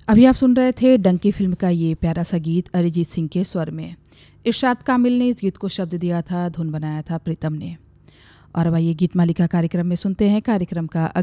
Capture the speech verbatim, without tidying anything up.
अभी आप सुन रहे थे डंकी फिल्म का ये प्यारा सा गीत अरिजीत सिंह के स्वर में। इरशाद कामिल ने इस गीत को शब्द दिया था, धुन बनाया था प्रीतम ने। और अब आइए गीत मालिका कार्यक्रम में सुनते हैं कार्यक्रम का